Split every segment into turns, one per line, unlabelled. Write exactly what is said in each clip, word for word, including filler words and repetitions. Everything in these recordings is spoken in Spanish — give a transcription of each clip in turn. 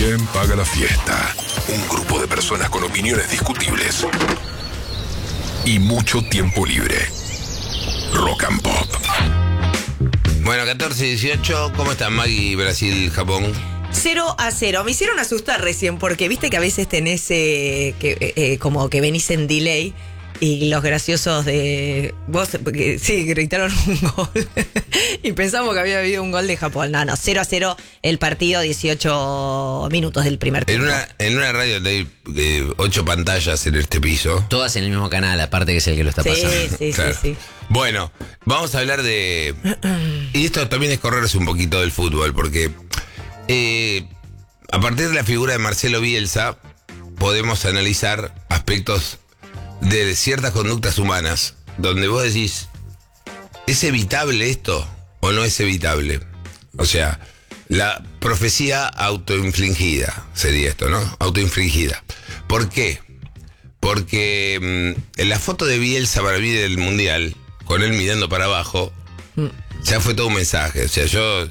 ¿Quién paga la fiesta? Un grupo de personas con opiniones discutibles y mucho tiempo libre. Rock and Pop.
Bueno, catorce dieciocho, ¿cómo están Maggie, Brasil, Japón?
cero a cero. Me hicieron asustar recién porque viste que a veces tenés eh, que, eh, como que venís en delay y los graciosos de vos, porque, sí, gritaron un gol y pensamos que había habido un gol de Japón. No, no, cero a cero el partido, dieciocho minutos del primer tiempo.
En una, en una radio donde hay eh, ocho pantallas en este piso.
Todas en el mismo canal, aparte que es el que lo está
Sí,
pasando.
sí,
Claro.
sí, sí.
Bueno, vamos a hablar de... Y esto también es correrse un poquito del fútbol, porque eh, a partir de la figura de Marcelo Bielsa podemos analizar aspectos de ciertas conductas humanas, donde vos decís, ¿es evitable esto o no es evitable? O sea, la profecía autoinfligida sería esto, ¿no? Autoinfligida. ¿Por qué? Porque mmm, en la foto de Bielsa para mí del Mundial, con él mirando para abajo, mm. ya fue todo un mensaje. O sea, yo,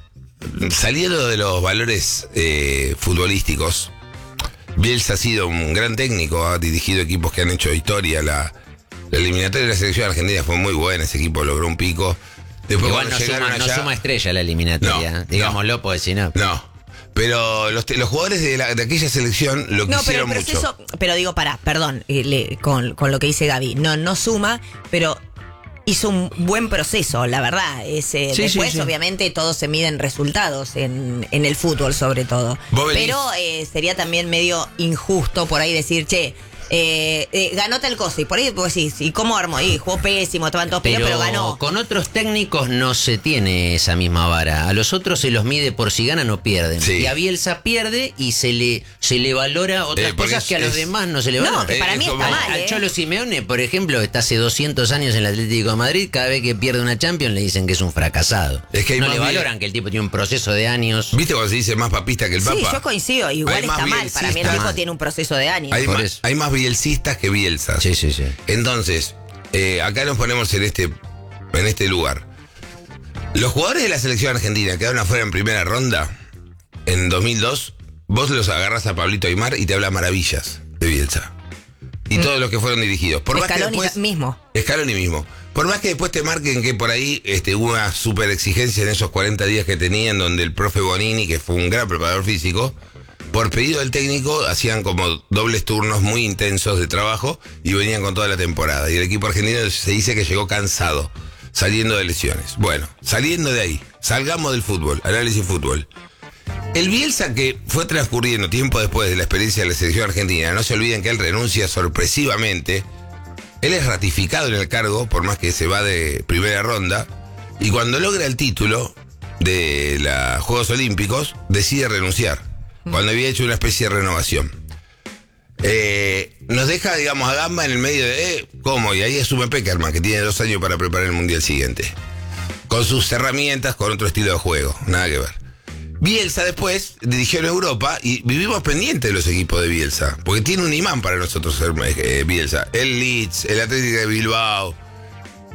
saliendo de los valores eh, futbolísticos, Bielsa ha sido un gran técnico, ha dirigido equipos que han hecho historia. La, la eliminatoria de la selección argentina fue muy buena, ese equipo logró un pico. Después,
Igual no suma, allá, no suma estrella la eliminatoria,
no,
digámoslo,
no,
porque si no.
No, pero los, los jugadores de, la, de aquella selección lo
no,
quisieron
pero el proceso,
mucho.
Pero digo, pará, perdón, eh, le, con, con lo que dice Gaby, no, no suma, pero hizo un buen proceso, la verdad. Es, eh,
sí,
después,
sí, sí.
obviamente, todos se miden resultados en, en el fútbol, sobre todo. Pero eh, sería también medio injusto por ahí decir, che, eh, eh, ganó tal cosa. Y por ahí, pues sí, ¿y cómo armó? Y jugó pésimo, estaban todos peleados, pero ganó.
Con otros técnicos no se tiene esa misma vara. A los otros se los mide por si ganan o pierden.
Sí.
Y a Bielsa pierde y se le, se le valora otras
eh,
cosas
es,
que a los
es,
demás no se le valoran.
No, que para
es
mí
como,
está
Al,
mal,
al
¿eh?
Cholo Simeone, por ejemplo, está hace doscientos años en el Atlético de Madrid. Cada vez que pierde una Champions le dicen que es un fracasado.
Es que hay
no
más
le valoran
bien,
que el tipo tiene un proceso de años.
¿Viste cuando se dice más papista que el Papa?
Sí, yo coincido. Igual
Hay
está mal. Para mí el tipo tiene un proceso de años.
Hay,
Por
más,
eso.
hay más bielsistas que Bielsas.
Sí, sí, sí.
Entonces, eh, acá nos ponemos en este, en este lugar. Los jugadores de la selección argentina quedaron afuera en primera ronda en dos mil dos. Vos los agarrás a Pablito Aimar y te habla maravillas de Bielsa. Y mm. todos los que fueron dirigidos. Por
Scaloni
más que después,
mismo.
Scaloni mismo. Por más que después te marquen que por ahí este, hubo una super exigencia en esos cuarenta días que tenían, donde el profe Bonini, que fue un gran preparador físico, por pedido del técnico hacían como dobles turnos muy intensos de trabajo y venían con toda la temporada. Y el equipo argentino se dice que llegó cansado, saliendo de lesiones. Bueno, saliendo de ahí, salgamos del fútbol, análisis fútbol. El Bielsa, que fue transcurriendo tiempo después de la experiencia de la selección argentina, no se olviden que él renuncia sorpresivamente. Él es ratificado en el cargo, por más que se va de primera ronda, y cuando logra el título de los Juegos Olímpicos, decide renunciar. Cuando había hecho una especie de renovación. Eh, nos deja, digamos, a Gamba en el medio de... Eh, ¿Cómo? Y ahí asume Peckerman, que tiene dos años para preparar el Mundial siguiente. Con sus herramientas, con otro estilo de juego. Nada que ver. Bielsa después dirigió en Europa y vivimos pendientes de los equipos de Bielsa. Porque tiene un imán para nosotros ser eh, Bielsa. El Leeds, el Atlético de Bilbao,